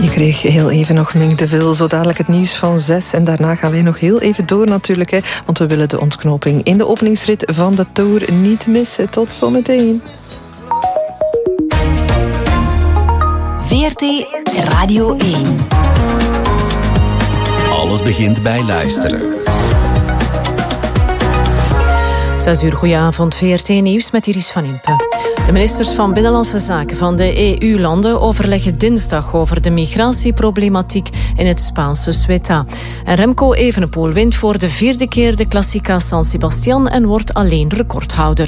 kreeg heel even nog Mink de Vil. Zo dadelijk het nieuws van 6. En daarna gaan wij nog heel even door natuurlijk. Want we willen de ontknoping in de openingsrit van de Tour niet missen. Tot zometeen. VRT Radio 1. Alles begint bij luisteren. 6 uur, goedenavond, VRT Nieuws met Iris van Impe. De ministers van Binnenlandse Zaken van de EU-landen overleggen dinsdag over de migratieproblematiek in het Spaanse Ceuta. En Remco Evenepoel wint voor de 4e keer de Classica San Sebastián en wordt alleen recordhouder.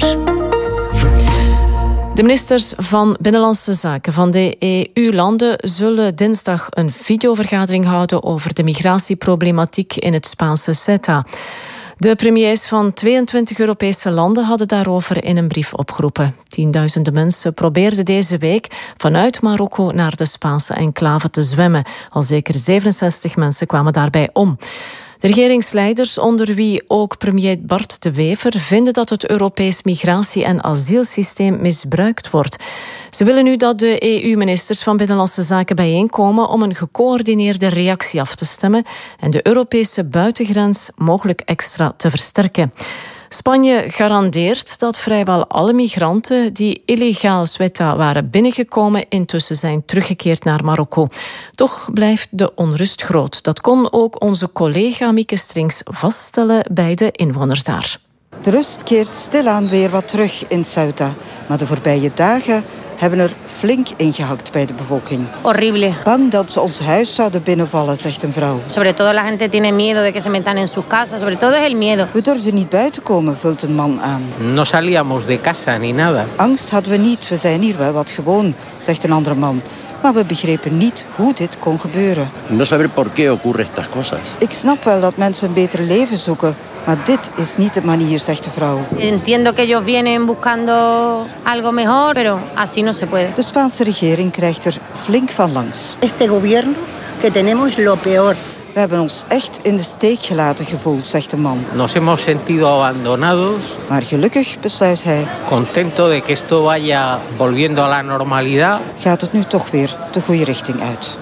De ministers van Binnenlandse Zaken van de EU-landen zullen dinsdag een videovergadering houden over de migratieproblematiek in het Spaanse Ceuta. De premiers van 22 Europese landen hadden daarover in een brief opgeroepen. Tienduizenden mensen probeerden deze week vanuit Marokko naar de Spaanse enclave te zwemmen. Al zeker 67 mensen kwamen daarbij om. De regeringsleiders, onder wie ook premier Bart De Wever, vinden dat het Europees migratie- en asielsysteem misbruikt wordt. Ze willen nu dat de EU-ministers van Binnenlandse Zaken bijeenkomen om een gecoördineerde reactie af te stemmen en de Europese buitengrens mogelijk extra te versterken. Spanje garandeert dat vrijwel alle migranten die illegaal Ceuta waren binnengekomen intussen zijn teruggekeerd naar Marokko. Toch blijft de onrust groot. Dat kon ook onze collega Mieke Strings vaststellen bij de inwoners daar. De rust keert stilaan weer wat terug in Ceuta. Maar de voorbije dagen hebben er flink ingehakt bij de bevolking. Horrible. Bang dat ze ons huis zouden binnenvallen, zegt een vrouw. Sobre todo la gente tiene miedo de que se metan en sus casas. Sobre todo es el miedo. We durfden niet buiten komen, vult een man aan. No salíamos de casa ni nada. Angst hadden we niet, we zijn hier wel wat gewoon, zegt een andere man. Maar we begrepen niet hoe dit kon gebeuren. No saber por qué ocurre estas cosas. Ik snap wel dat mensen een beter leven zoeken, maar dit is niet de manier, zegt de vrouw. Entiendo que ellos vienen buscando algo mejor, pero así no se puede. De Spaanse regering krijgt er flink van langs. Este gobierno que tenemos lo peor. We hebben ons echt in de steek gelaten gevoeld, zegt de man. Nos hemos sentido abandonados. Maar gelukkig, besluit hij, Contento de que esto vaya volviendo a la normalidad. gaat het nu toch weer de goede richting uit.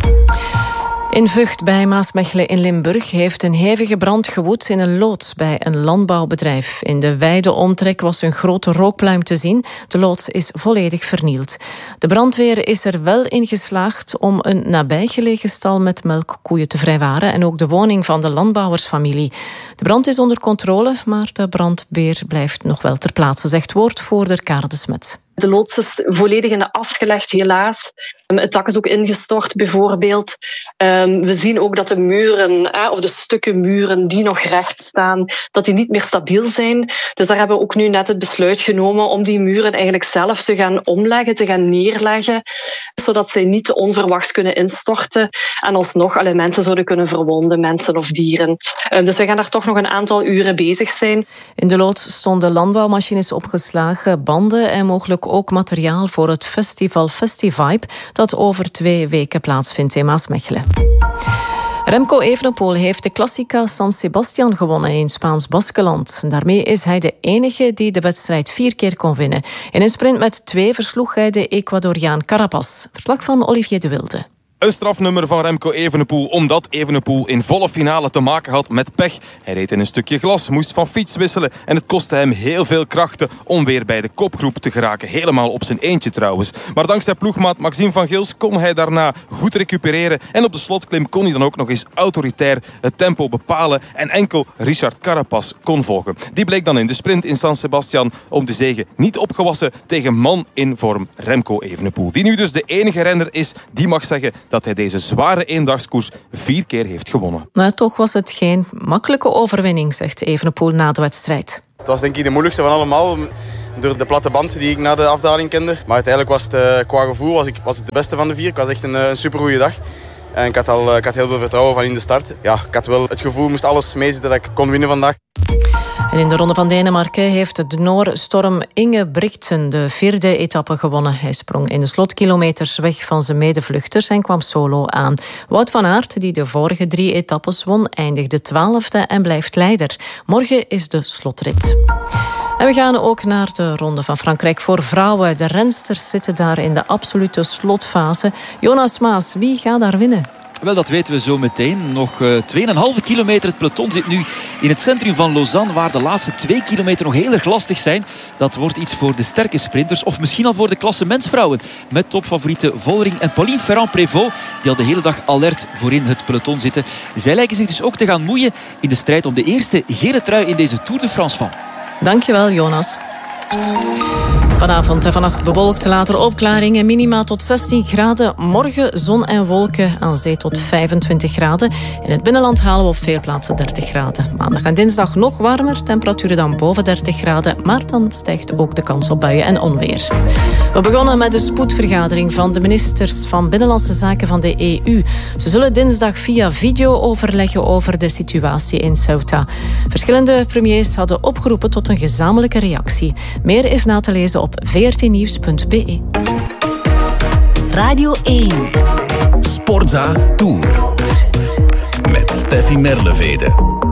In Vught bij Maasmechelen in Limburg heeft een hevige brand gewoed in een loods bij een landbouwbedrijf. In de wijde omtrek was een grote rookpluim te zien. De loods is volledig vernield. De brandweer is er wel in geslaagd om een nabijgelegen stal met melkkoeien te vrijwaren en ook de woning van de landbouwersfamilie. De brand is onder controle, maar de brandweer blijft nog wel ter plaatse, zegt woordvoerder Karen de Smet. De loods is volledig in de as gelegd, helaas. Het dak is ook ingestort, bijvoorbeeld. We zien ook dat de muren, of de stukken muren die nog recht staan, dat die niet meer stabiel zijn. Dus daar hebben we ook nu net het besluit genomen om die muren eigenlijk zelf te gaan omleggen, te gaan neerleggen, zodat zij niet te onverwachts kunnen instorten en alsnog alle mensen zouden kunnen verwonden, mensen of dieren. Dus we gaan daar toch nog een aantal uren bezig zijn. In de loods stonden landbouwmachines opgeslagen, banden en mogelijk ook materiaal voor het festival Festivibe dat over 2 weken plaatsvindt in Maasmechelen. Remco Evenepoel heeft de Classica San Sebastián gewonnen in Spaans Baskeland. Daarmee is hij de enige die de wedstrijd 4 keer kon winnen. In een sprint met 2 versloeg hij de Ecuadoriaan Carapaz. Verslag van Olivier de Wilde. Een strafnummer van Remco Evenepoel, omdat Evenepoel in volle finale te maken had met pech. Hij reed in een stukje glas, moest van fiets wisselen en het kostte hem heel veel krachten om weer bij de kopgroep te geraken. Helemaal op zijn eentje trouwens. Maar dankzij ploegmaat Maxime van Gils kon hij daarna goed recupereren en op de slotklim kon hij dan ook nog eens autoritair het tempo bepalen en enkel Richard Carapaz kon volgen. Die bleek dan in de sprint in San Sebastián om de zege niet opgewassen tegen man in vorm Remco Evenepoel. Die nu dus de enige renner is die mag zeggen dat hij deze zware eendagskoers 4 keer heeft gewonnen. Maar toch was het geen makkelijke overwinning, zegt Evenepoel na de wedstrijd. Het was denk ik de moeilijkste van allemaal, door de platte band die ik na de afdaling kende. Maar uiteindelijk was het qua gevoel was het de beste van de 4. Het was echt een supergoeie dag. En ik had heel veel vertrouwen van in de start. Ja, ik had wel het gevoel, moest alles meezitten dat ik kon winnen vandaag. En in de Ronde van Denemarken heeft de Noor Storm Ingebrigtsen de 4e etappe gewonnen. Hij sprong in de slotkilometers weg van zijn medevluchters en kwam solo aan. Wout van Aert, die de vorige 3 etappes won, eindigde 12e en blijft leider. Morgen is de slotrit. En we gaan ook naar de Ronde van Frankrijk voor vrouwen. De rensters zitten daar in de absolute slotfase. Jonas Maas, wie gaat daar winnen? Wel, dat weten we zo meteen. Nog 2,5 kilometer. Het peloton zit nu in het centrum van Lausanne, waar de laatste 2 kilometer nog heel erg lastig zijn. Dat wordt iets voor de sterke sprinters, of misschien al voor de klassementsvrouwen. Met topfavorieten Vollering en Pauline Ferrand-Prévot, die al de hele dag alert voorin het peloton zitten. Zij lijken zich dus ook te gaan moeien in de strijd om de eerste gele trui in deze Tour de France van. Dankjewel, Jonas. Vanavond en vannacht bewolkt, later opklaringen, minima tot 16 graden. Morgen zon en wolken, aan zee tot 25 graden. In het binnenland halen we op veel plaatsen 30 graden. Maandag en dinsdag nog warmer, temperaturen dan boven 30 graden. Maar dan stijgt ook de kans op buien en onweer. We begonnen met de spoedvergadering van de ministers van Binnenlandse Zaken van de EU. Ze zullen dinsdag via video overleggen over de situatie in Ceuta. Verschillende premiers hadden opgeroepen tot een gezamenlijke reactie. Meer is na te lezen op vrtnieuws.be. Radio 1. Sportza Tour. Met Steffi Merlevede.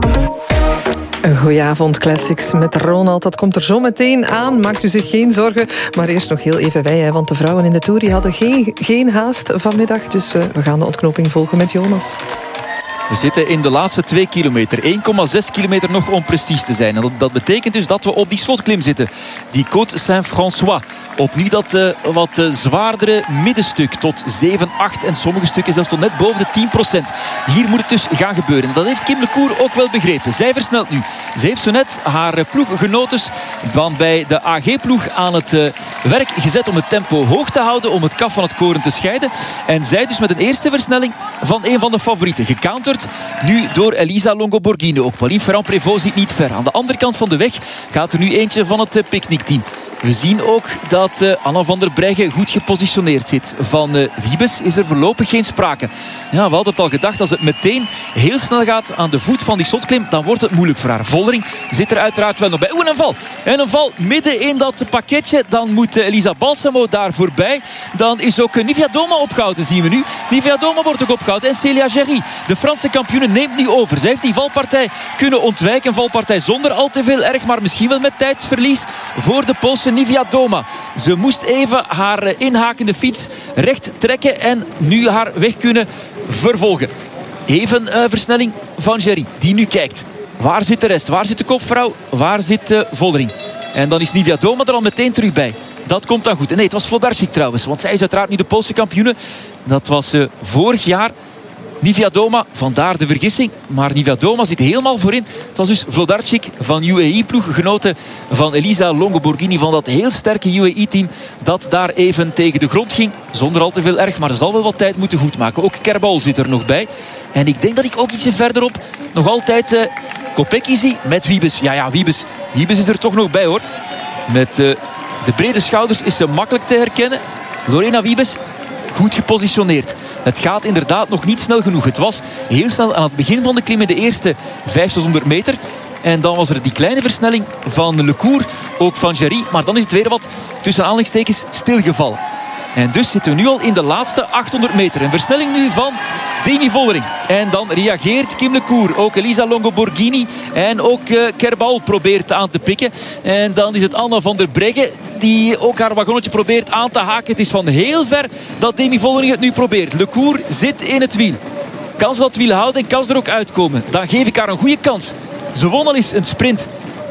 Goedenavond, Classics met Ronald. Dat komt er zo meteen aan. Maakt u zich geen zorgen. Maar eerst nog heel even wij, want de vrouwen in de Tour die hadden geen haast vanmiddag. Dus we gaan de ontknoping volgen met Jonas. We zitten in de laatste 2 kilometer. 1,6 kilometer nog om precies te zijn. En dat betekent dus dat we op die slotklim zitten. Die Côte Saint-François. Opnieuw dat wat zwaardere middenstuk. Tot 7, 8 en sommige stukken zelfs tot net boven de 10%. Hier moet het dus gaan gebeuren. Dat heeft Kim Lecour ook wel begrepen. Zij versnelt nu. Ze heeft zo net haar ploeggenotes van bij de AG-ploeg aan het werk gezet om het tempo hoog te houden. Om het kaf van het koren te scheiden. En zij dus met een eerste versnelling van een van de favorieten. Gecounterd nu door Elisa Longo-Borghini. Ook Pauline Ferrand-Prévot zit niet ver. Aan de andere kant van de weg gaat er nu eentje van het picknickteam. We zien ook dat Anna van der Breggen goed gepositioneerd zit. Van Wiebes is er voorlopig geen sprake. Ja, we hadden het al gedacht, als het meteen heel snel gaat aan de voet van die slotklim, dan wordt het moeilijk voor haar. Vollering zit er uiteraard wel nog bij. Oeh, een val. En een val midden in dat pakketje. Dan moet Elisa Balsamo daar voorbij. Dan is ook Nivia Doma opgehouden, zien we nu. Nivia Doma wordt ook opgehouden. En Célia Géry, de Franse kampioene, neemt nu over. Zij heeft die valpartij kunnen ontwijken. Een valpartij zonder al te veel erg, maar misschien wel met tijdsverlies voor de Poolse Nivia Doma. Ze moest even haar inhakende fiets recht trekken en nu haar weg kunnen vervolgen. Even versnelling van Géry, die nu kijkt. Waar zit de rest? Waar zit de kopvrouw? Waar zit Vollering? En dan is Nivia Doma er al meteen terug bij. Dat komt dan goed. En nee, het was Wlodarczyk trouwens, want zij is uiteraard nu de Poolse kampioene. Dat was vorig jaar Nivia Doma, vandaar de vergissing. Maar Nivia Doma zit helemaal voorin. Het was dus Wlodarczyk van UAE-ploeg, genoten van Elisa Longo-Borghini van dat heel sterke UAE-team dat daar even tegen de grond ging. Zonder al te veel erg, maar zal wel wat tijd moeten goedmaken. Ook Kerbal zit er nog bij. En ik denk dat ik ook ietsje verderop nog altijd Kopecky zie met Wiebes. Ja, Wiebes is er toch nog bij, hoor. Met de brede schouders is ze makkelijk te herkennen. Lorena Wiebes, goed gepositioneerd. Het gaat inderdaad nog niet snel genoeg. Het was heel snel aan het begin van de klim in de eerste 500 meter. En dan was er die kleine versnelling van Lecour, ook van Géry. Maar dan is het weer wat tussen aanhalingstekens stilgevallen. En dus zitten we nu al in de laatste 800 meter. Een versnelling nu van Demi Vollering. En dan reageert Kim Lecour. Ook Elisa Longo-Borghini. En ook Kerbal probeert aan te pikken. En dan is het Anna van der Breggen die ook haar wagonnetje probeert aan te haken. Het is van heel ver dat Demi Vollering het nu probeert. Lecour zit in het wiel. Kan ze dat wiel houden en kan ze er ook uitkomen? Dan geef ik haar een goede kans. Ze won al eens een sprint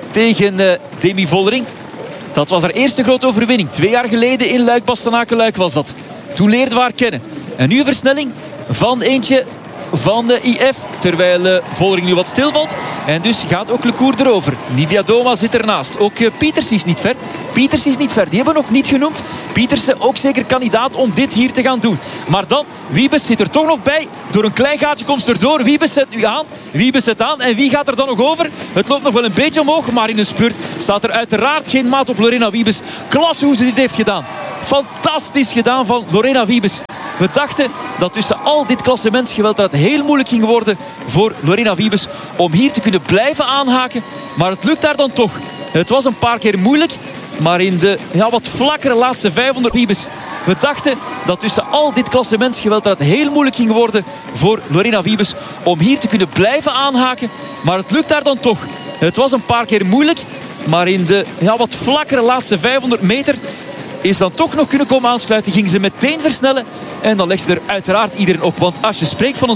tegen Demi Vollering. Dat was haar eerste grote overwinning. 2 jaar geleden in Luik-Bastenaken-Luik was dat. Toen leerde we haar kennen. En nu een versnelling van eentje van de IF. Terwijl Vollering nu wat stilvalt. En dus gaat ook Lecour erover. Nivia Doma zit ernaast. Ook Pieters is niet ver. Die hebben we nog niet genoemd. Pietersen ook zeker kandidaat om dit hier te gaan doen. Maar dan, Wiebes zit er toch nog bij. Door een klein gaatje komt ze erdoor. Wiebes zet nu aan. Wiebes zet aan. En wie gaat er dan nog over? Het loopt nog wel een beetje omhoog. Maar in een spurt staat er uiteraard geen maat op Lorena Wiebes. Klasse hoe ze dit heeft gedaan. Fantastisch gedaan van Lorena Wiebes. We dachten dat tussen al dit klassementsgeweld dat het heel moeilijk ging worden voor Lorena Wiebes om hier te kunnen blijven aanhaken. Maar het lukt daar dan toch. Het was een paar keer moeilijk, maar in de wat vlakkere laatste 500 Wiebes. We dachten dat tussen al dit klassementsgeweld dat het heel moeilijk ging worden voor Lorena Wiebes om hier te kunnen blijven aanhaken. Maar het lukt daar dan toch. Het was een paar keer moeilijk, maar in de wat vlakkere laatste 500 meter is dan toch nog kunnen komen aansluiten. Ging ze meteen versnellen en dan legt ze er uiteraard iedereen op. Want als je spreekt van een